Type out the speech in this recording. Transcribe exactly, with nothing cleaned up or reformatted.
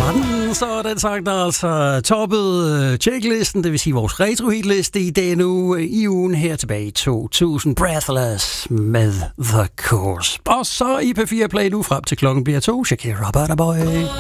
Sådan, så er den sagt, der altså toppet checklisten, det vil sige vores retro-hitliste i denne uge, i ugen her tilbage i to tusind. Breathless med The Course. Og så i P fire Play nu frem til klokken bliver to. Shakira Butterboy.